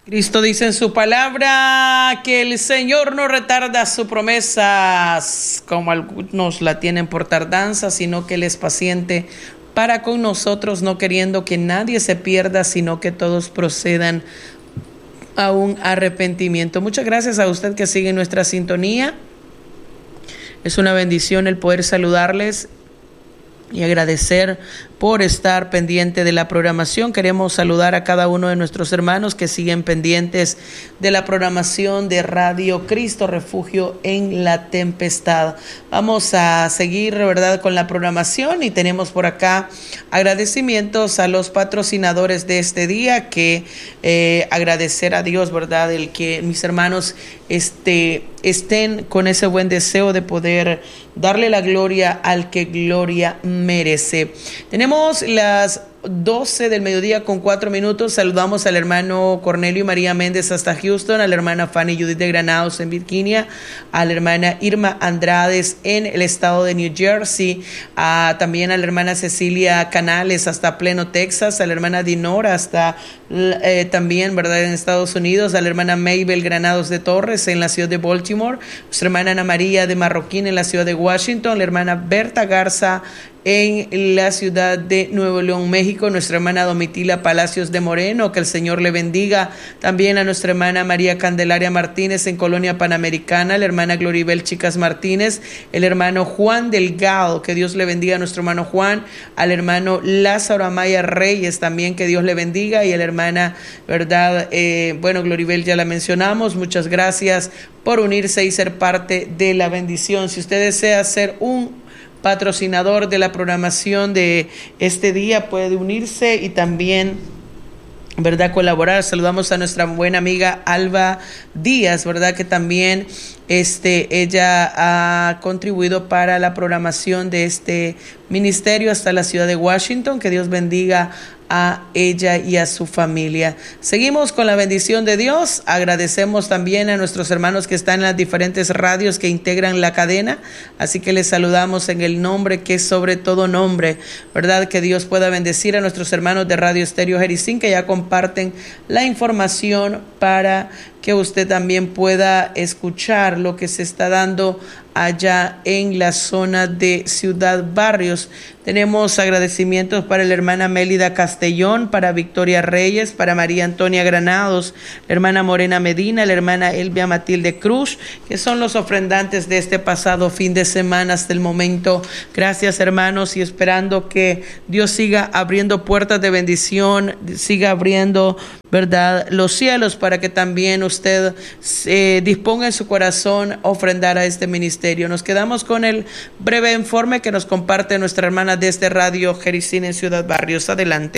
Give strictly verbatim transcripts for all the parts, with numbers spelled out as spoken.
Cristo dice en su palabra que el Señor no retarda su promesa, como algunos la tienen por tardanza, sino que Él es paciente para con nosotros, no queriendo que nadie se pierda, sino que todos procedan a un arrepentimiento. Muchas gracias a usted que sigue nuestra sintonía. Es una bendición el poder saludarles y agradecer por estar pendiente de la programación. Queremos saludar a cada uno de nuestros hermanos que siguen pendientes de la programación de Radio Cristo Refugio en la Tempestad. Vamos a seguir, ¿verdad?, con la programación, y tenemos por acá agradecimientos a los patrocinadores de este día, que eh, agradecer a Dios, ¿verdad?, el que mis hermanos este, estén con ese buen deseo de poder darle la gloria al que gloria merece. Tenemos las doce del mediodía con cuatro minutos. Saludamos al hermano Cornelio y María Méndez hasta Houston, a la hermana Fanny Judith de Granados en Virginia, a la hermana Irma Andrades en el estado de New Jersey, a, también a la hermana Cecilia Canales hasta Pleno, Texas, a la hermana Dinora hasta eh, también, ¿verdad?, en Estados Unidos, a la hermana Mabel Granados de Torres en la ciudad de Baltimore, nuestra hermana Ana María de Marroquín en la ciudad de Washington, la hermana Berta Garza en la ciudad de Nuevo León, México, nuestra hermana Domitila Palacios de Moreno, que el Señor le bendiga. También a nuestra hermana María Candelaria Martínez en Colonia Panamericana, la hermana Gloribel Chicas Martínez, el hermano Juan Delgado, que Dios le bendiga a nuestro hermano Juan, al hermano Lázaro Amaya Reyes también, que Dios le bendiga, y a la hermana, ¿verdad? Eh, bueno, Gloribel ya la mencionamos. Muchas gracias por unirse y ser parte de la bendición. Si usted desea ser un patrocinador de la programación de este día, puede unirse y también, ¿verdad?, colaborar. Saludamos a nuestra buena amiga Alba Díaz, ¿verdad?, que también este, ella ha contribuido para la programación de este ministerio hasta la ciudad de Washington. Que Dios bendiga a ella y a su familia. Seguimos con la bendición de Dios. Agradecemos también a nuestros hermanos que están en las diferentes radios que integran la cadena, así que les saludamos en el nombre que es sobre todo nombre, ¿verdad? Que Dios pueda bendecir a nuestros hermanos de Radio Estéreo Jericín, que ya comparten la información para que usted también pueda escuchar lo que se está dando allá en la zona de Ciudad Barrios. Tenemos agradecimientos para la hermana Mélida Castellón, para Victoria Reyes, para María Antonia Granados, la hermana Morena Medina, la hermana Elvia Matilde Cruz, que son los ofrendantes de este pasado fin de semana hasta el momento. Gracias, hermanos, y esperando que Dios siga abriendo puertas de bendición, siga abriendo, ¿verdad?, los cielos, para que también usted eh, disponga en su corazón ofrendar a este ministerio. Nos quedamos con el breve informe que nos comparte nuestra hermana desde Radio Jericín en Ciudad Barrios. Adelante.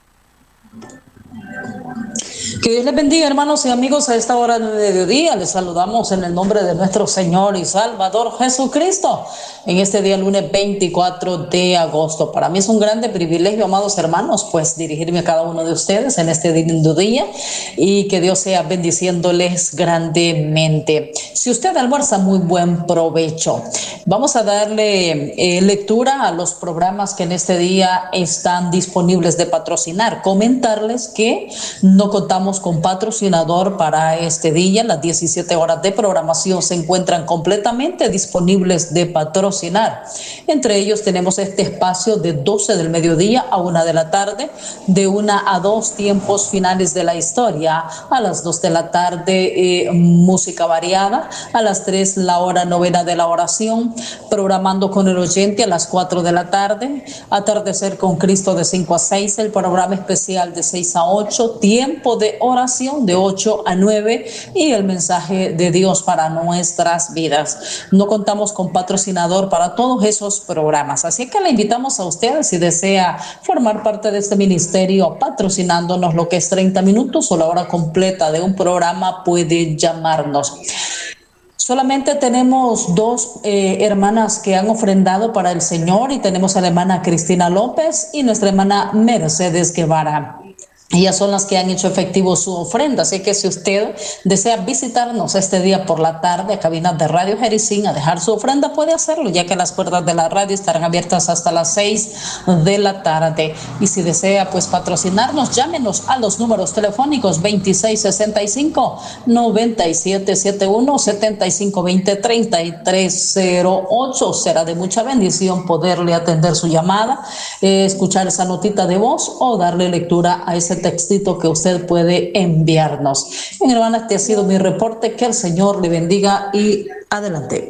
Que Dios les bendiga, hermanos y amigos, a esta hora de mediodía. Les saludamos en el nombre de nuestro Señor y Salvador Jesucristo en este día lunes veinticuatro de agosto. Para mí es un grande privilegio, amados hermanos, pues dirigirme a cada uno de ustedes en este lindo día, y que Dios sea bendiciéndoles grandemente. Si usted almuerza, muy buen provecho. Vamos a darle eh, lectura a los programas que en este día están disponibles de patrocinar. Comentarles que no contamos con patrocinador para este día. Las diecisiete horas de programación se encuentran completamente disponibles de patrocinar. Entre ellos tenemos este espacio de doce del mediodía a una de la tarde, de una a dos tiempos finales de la historia, a las dos de la tarde eh, música variada, a las tres la hora novena de la oración, programando con el oyente a las cuatro de la tarde, atardecer con Cristo de cinco a seis, el programa especial de seis a ocho, tiempo de oración de ocho a nueve y el mensaje de Dios para nuestras vidas. No contamos con patrocinador para todos esos programas, así que le invitamos a ustedes, si desea formar parte de este ministerio patrocinándonos lo que es treinta minutos o la hora completa de un programa, puede llamarnos. Solamente tenemos dos eh, hermanas que han ofrendado para el Señor, y tenemos a la hermana Cristina López y nuestra hermana Mercedes Guevara. Ellas son las que han hecho efectivo su ofrenda, así que si usted desea visitarnos este día por la tarde a cabinas de Radio Jericín a dejar su ofrenda, puede hacerlo, ya que las puertas de la radio estarán abiertas hasta las seis de la tarde. Y si desea pues patrocinarnos, llámenos a los números telefónicos veintiséis sesenta y cinco, noventa y siete setenta y uno, setenta y cinco veinte, treinta y tres cero ocho. Será de mucha bendición poderle atender su llamada, eh, escuchar esa notita de voz o darle lectura a ese textito que usted puede enviarnos. Bien, hermana, este ha sido mi reporte. Que el Señor le bendiga y adelante.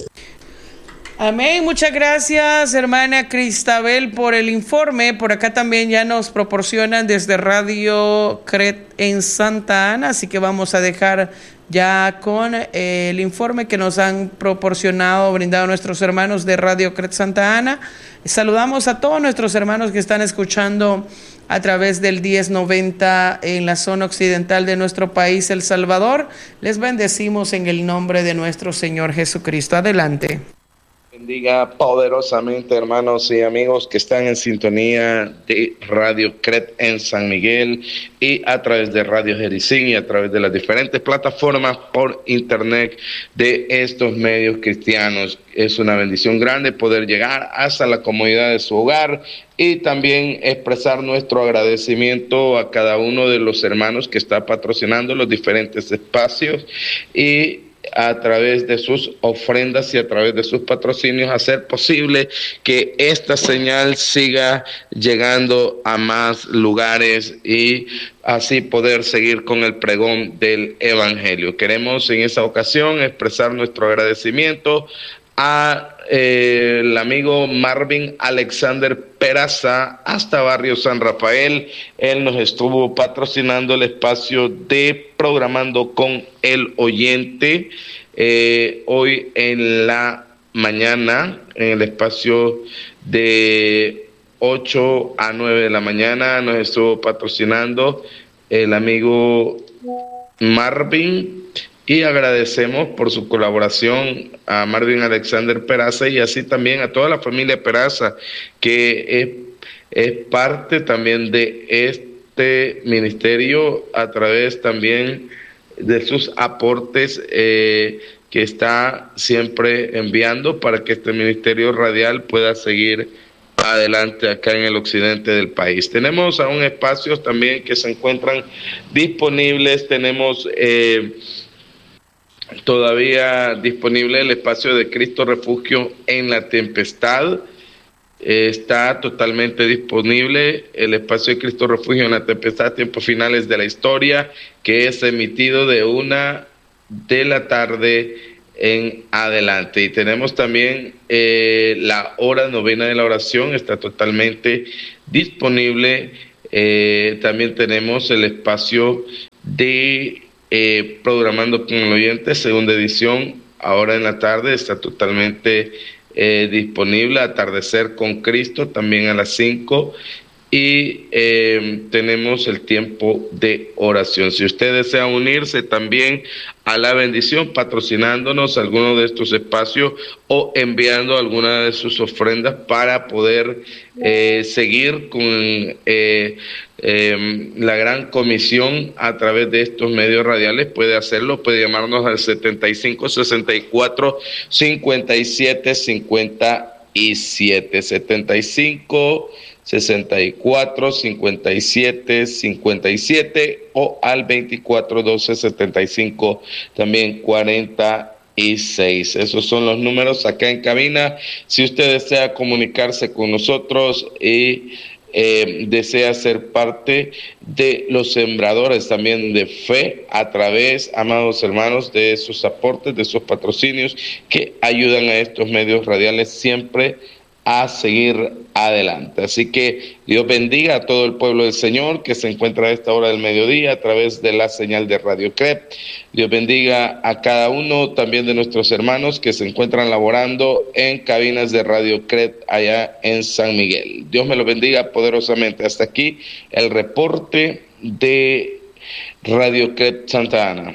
Amén. Muchas gracias, hermana Cristabel, por el informe. Por acá también ya nos proporcionan desde Radio Cret en Santa Ana, así que vamos a dejar ya con eh, el informe que nos han proporcionado, brindado nuestros hermanos de Radio Cret Santa Ana. Saludamos a todos nuestros hermanos que están escuchando a través del diez noventa en la zona occidental de nuestro país, El Salvador. Les bendecimos en el nombre de nuestro Señor Jesucristo. Adelante. Bendiga poderosamente, hermanos y amigos que están en sintonía de Radio Cret en San Miguel y a través de Radio Jericín y a través de las diferentes plataformas por internet de estos medios cristianos. Es una bendición grande poder llegar hasta la comodidad de su hogar y también expresar nuestro agradecimiento a cada uno de los hermanos que está patrocinando los diferentes espacios y a través de sus ofrendas y a través de sus patrocinios hacer posible que esta señal siga llegando a más lugares y así poder seguir con el pregón del Evangelio. Queremos en esta ocasión expresar nuestro agradecimiento a eh, el amigo Marvin Alexander Peraza hasta Barrio San Rafael. Él nos estuvo patrocinando el espacio de Programando con el Oyente eh, hoy en la mañana, en el espacio de ocho a nueve de la mañana. Nos estuvo patrocinando el amigo Marvin y agradecemos por su colaboración a Marvin Alexander Peraza y así también a toda la familia Peraza, que es, es parte también de este ministerio a través también de sus aportes eh, que está siempre enviando para que este ministerio radial pueda seguir adelante acá en el occidente del país. Tenemos aún espacios también que se encuentran disponibles. Tenemos eh, todavía disponible el espacio de Cristo Refugio en la Tempestad. Eh, está totalmente disponible el espacio de Cristo Refugio en la Tempestad, tiempos finales de la historia, que es emitido de una de la tarde en adelante. Y tenemos también eh, la hora novena de la oración, está totalmente disponible. Eh, también tenemos el espacio de Eh, Programando con el Oyente, segunda edición, ahora en la tarde, está totalmente eh, disponible. Atardecer con Cristo, también a las cinco. Y eh, tenemos el tiempo de oración. Si usted desea unirse también a la bendición, patrocinándonos alguno de estos espacios o enviando alguna de sus ofrendas para poder eh, seguir con eh, eh, la gran comisión a través de estos medios radiales, puede hacerlo, puede llamarnos al setenta y cinco, sesenta y cuatro, cincuenta y siete, cincuenta y siete, setenta y cinco, sesenta y cuatro, cincuenta y siete, cincuenta y siete o al veinticuatro, doce, setenta y cinco, también cuarenta y seis. Esos son los números acá en cabina. Si usted desea comunicarse con nosotros y eh, desea ser parte de los sembradores también de fe a través, amados hermanos, de sus aportes, de sus patrocinios que ayudan a estos medios radiales siempre a seguir adelante. Así que Dios bendiga a todo el pueblo del Señor que se encuentra a esta hora del mediodía a través de la señal de Radio Cret. Dios bendiga a cada uno también de nuestros hermanos que se encuentran laborando en cabinas de Radio Cret allá en San Miguel. Dios me lo bendiga poderosamente. Hasta aquí el reporte de Radio Cret Santa Ana.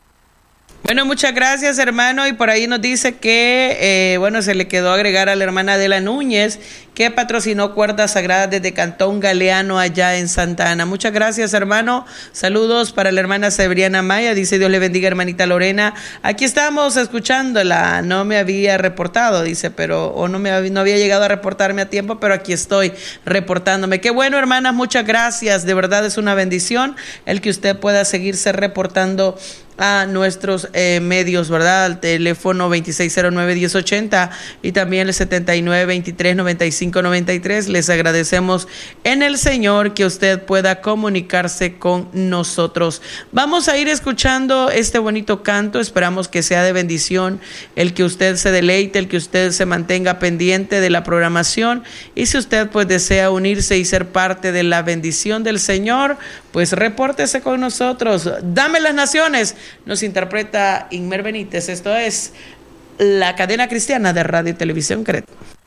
Bueno, muchas gracias, hermano. Y por ahí nos dice que, eh, bueno, se le quedó agregar a la hermana Adela Núñez que patrocinó Cuerdas Sagradas desde Cantón Galeano allá en Santa Ana. Muchas gracias, hermano. Saludos para la hermana Sebriana Maya. Dice, Dios le bendiga, hermanita Lorena. Aquí estamos escuchándola. No me había reportado, dice, pero o no me había, no había llegado a reportarme a tiempo, pero aquí estoy reportándome. Qué bueno, hermanas, muchas gracias. De verdad es una bendición el que usted pueda seguirse reportando a nuestros eh, medios, ¿verdad? Al teléfono veintiséis cero nueve, diez ochenta y también el setenta y nueve, veintitrés, noventa y cinco, noventa y tres. Les agradecemos en el Señor que usted pueda comunicarse con nosotros. Vamos a ir escuchando este bonito canto. Esperamos que sea de bendición, el que usted se deleite, el que usted se mantenga pendiente de la programación, y si usted pues desea unirse y ser parte de la bendición del Señor, pues repórtese con nosotros. Dame las naciones. Nos interpreta Inmer Benítez. Esto es la cadena cristiana de Radio y Televisión Credo.